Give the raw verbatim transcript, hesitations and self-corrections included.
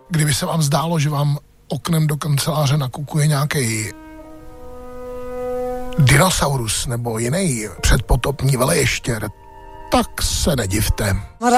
Kdyby se vám zdálo, že vám oknem do kanceláře nakukuje nějaký dinosaurus nebo jiný předpotopní veleještěr, tak se nedivte.